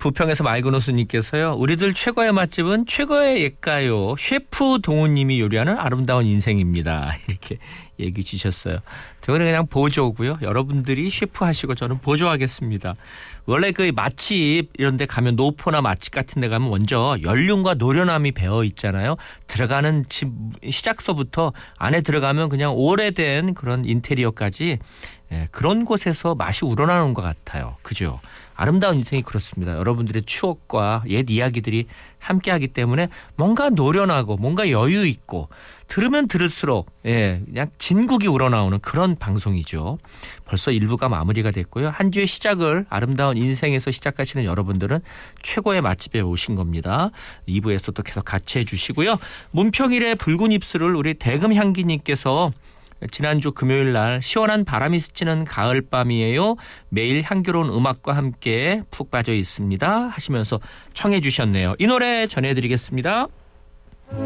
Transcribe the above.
부평에서 말그노스님께서요. 우리들 최고의 맛집은 최고의 옛가요. 셰프 동우님이 요리하는 아름다운 인생입니다. 이렇게 얘기 주셨어요. 저는 그냥 보조고요. 여러분들이 셰프 하시고 저는 보조하겠습니다. 원래 그 맛집 이런 데 가면 노포나 맛집 같은 데 가면 먼저 연륜과 노련함이 배어 있잖아요. 들어가는 집 시작서부터 안에 들어가면 그냥 오래된 그런 인테리어까지 그런 곳에서 맛이 우러나오는 것 같아요. 그죠? 아름다운 인생이 그렇습니다. 여러분들의 추억과 옛 이야기들이 함께하기 때문에 뭔가 노련하고 뭔가 여유 있고 들으면 들을수록 그냥 진국이 우러나오는 그런 방송이죠. 벌써 1부가 마무리가 됐고요. 한 주의 시작을 아름다운 인생에서 시작하시는 여러분들은 최고의 맛집에 오신 겁니다. 2부에서도 계속 같이 해주시고요. 문평일의 붉은 입술을 우리 대금향기님께서 지난주 금요일 날 시원한 바람이 스치는 가을밤이에요. 매일 향기로운 음악과 함께 푹 빠져 있습니다. 하시면서 청해 주셨네요. 이 노래 전해드리겠습니다.